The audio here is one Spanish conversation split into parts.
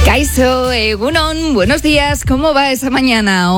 Kaixo, Egunon, buenos días, ¿cómo va esa mañana?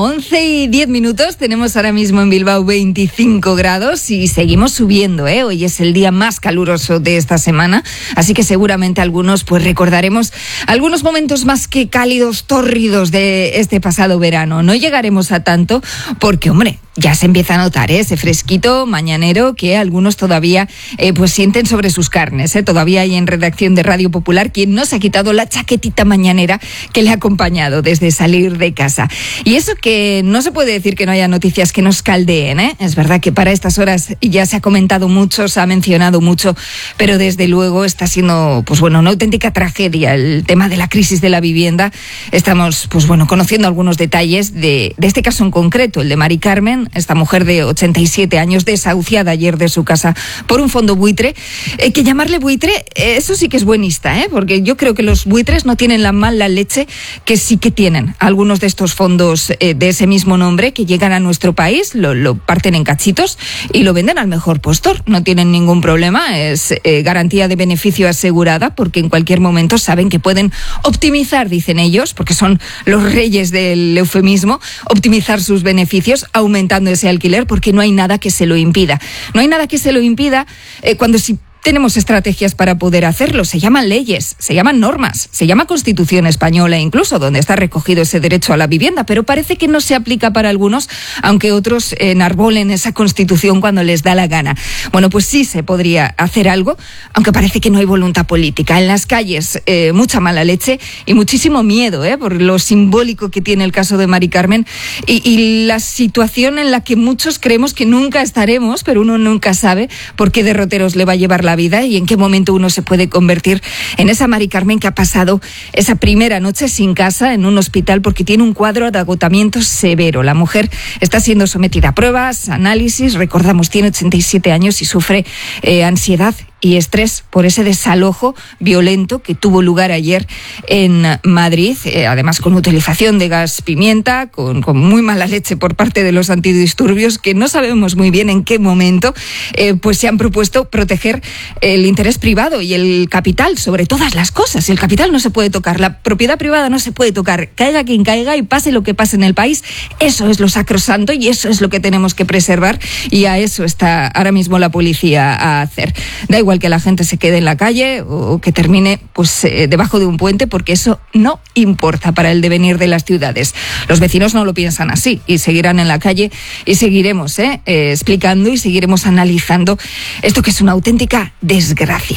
11:10, tenemos ahora mismo en Bilbao 25 grados y seguimos subiendo, Hoy es el día más caluroso de esta semana, así que seguramente algunos pues recordaremos algunos momentos más que cálidos, tórridos de este pasado verano. No llegaremos a tanto porque, hombre, ya se empieza a notar ese fresquito mañanero que algunos todavía pues sienten sobre sus carnes. Todavía hay en redacción de Radio Popular quien no se ha quitado la chaquetita mañanera que le ha acompañado desde salir de casa. Y eso que no se puede decir que no haya noticias que nos caldeen, Es verdad que para estas horas ya se ha comentado mucho, se ha mencionado mucho, pero desde luego está siendo pues bueno, una auténtica tragedia el tema de la crisis de la vivienda. Estamos pues bueno, conociendo algunos detalles de este caso en concreto, el de Mari Carmen, esta mujer de 87 años desahuciada ayer de su casa por un fondo buitre, que llamarle buitre, eso sí que es buenista, porque yo creo que los buitres no tienen la mala leche que sí que tienen algunos de estos fondos de ese mismo nombre que llegan a nuestro país, lo parten en cachitos y lo venden al mejor postor. No tienen ningún problema, es garantía de beneficio asegurada porque en cualquier momento saben que pueden optimizar, dicen ellos, porque son los reyes del eufemismo, optimizar sus beneficios aumentando ese alquiler porque no hay nada que se lo impida. No hay nada que se lo impida cuando sí tenemos estrategias para poder hacerlo. Se llaman leyes, se llaman normas, se llama Constitución española incluso, donde está recogido ese derecho a la vivienda, pero parece que no se aplica para algunos, aunque otros enarbolen esa Constitución cuando les da la gana. Bueno, pues sí se podría hacer algo, aunque parece que no hay voluntad política. En las calles, mucha mala leche y muchísimo miedo, por lo simbólico que tiene el caso de Mari Carmen y la situación en la que muchos creemos que nunca estaremos, pero uno nunca sabe por qué derroteros le va a llevar la vida y en qué momento uno se puede convertir en esa Mari Carmen que ha pasado esa primera noche sin casa en un hospital porque tiene un cuadro de agotamiento severo. La mujer está siendo sometida a pruebas, análisis, recordamos, tiene 87 años y sufre ansiedad y estrés por ese desalojo violento que tuvo lugar ayer en Madrid, además con utilización de gas pimienta, con muy mala leche por parte de los antidisturbios, que no sabemos muy bien en qué momento pues se han propuesto proteger el interés privado y el capital sobre todas las cosas. El capital no se puede tocar, la propiedad privada no se puede tocar, caiga quien caiga y pase lo que pase en el país. Eso es lo sacrosanto y eso es lo que tenemos que preservar y a eso está ahora mismo la policía a hacer. Da igual que la gente se quede en la calle o que termine pues debajo de un puente, porque eso no importa para el devenir de las ciudades. Los vecinos no lo piensan así y seguirán en la calle y seguiremos explicando y seguiremos analizando esto que es una auténtica desgracia.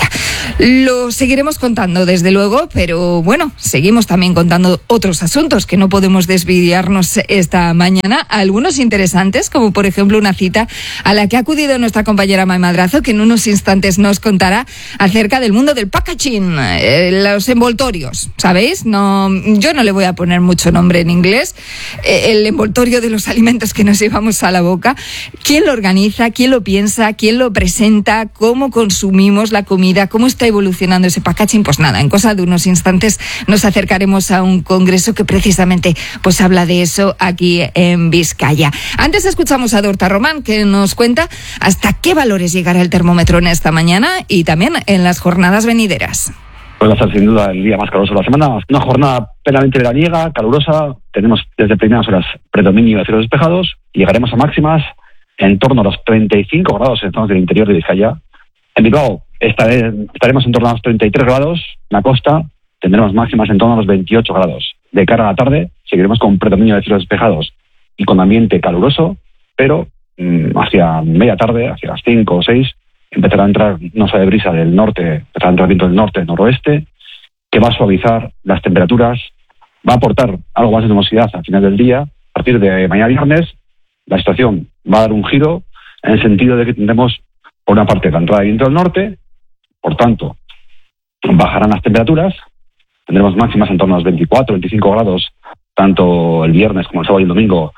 Lo seguiremos contando desde luego, pero bueno, seguimos también contando otros asuntos que no podemos desviarnos esta mañana, algunos interesantes, como por ejemplo una cita a la que ha acudido nuestra compañera May Madrazo, que en unos instantes nos contará acerca del mundo del packaging, los envoltorios, ¿sabéis? No, yo no le voy a poner mucho nombre en inglés, el envoltorio de los alimentos que nos llevamos a la boca. ¿Quién lo organiza? ¿Quién lo piensa? ¿Quién lo presenta? ¿Cómo consumimos la comida? ¿Cómo está evolucionando ese packaging? Pues nada, en cosa de unos instantes nos acercaremos a un congreso que precisamente pues habla de eso aquí en Vizcaya. Antes escuchamos a Dorta Román, que nos cuenta hasta qué valores llegará el termómetro en esta mañana y también en las jornadas venideras. Va a ser sin duda el día más caluroso de la semana. Una jornada plenamente veraniega, calurosa. Tenemos desde primeras horas predominio de cielos despejados y llegaremos a máximas en torno a los 35 grados en zonas del interior de Vizcaya. En Bilbao estaremos en torno a los 33 grados. En la costa tendremos máximas en torno a los 28 grados. De cara a la tarde seguiremos con predominio de cielos despejados y con ambiente caluroso, pero hacia media tarde, hacia las 5 o 6, empezará a entrar una suave brisa del norte, empezará a entrar viento del norte, noroeste, que va a suavizar las temperaturas, va a aportar algo más de nubosidad al final del día. A partir de mañana viernes, la situación va a dar un giro en el sentido de que tendremos, por una parte, la entrada de viento del norte, por tanto, bajarán las temperaturas, tendremos máximas en torno a los 24, 25 grados, tanto el viernes como el sábado y el domingo,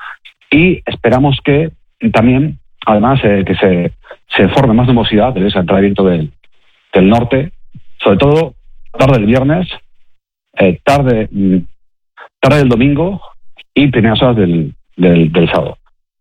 y esperamos que también, además, que se forme más nubosidad debido a esa entrada de viento del norte, sobre todo tarde del viernes, tarde del domingo y primeras horas del sábado.